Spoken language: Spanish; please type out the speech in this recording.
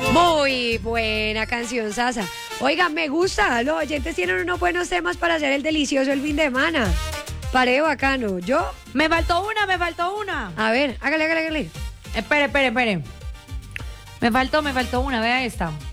Muy buena canción, Sasa. Oiga, me gusta. Los oyentes tienen unos buenos temas para hacer el delicioso el fin de semana. Pareo bacano. ¿Yo? Me faltó una. A ver, hágale. Espere. Me faltó una, vea esta.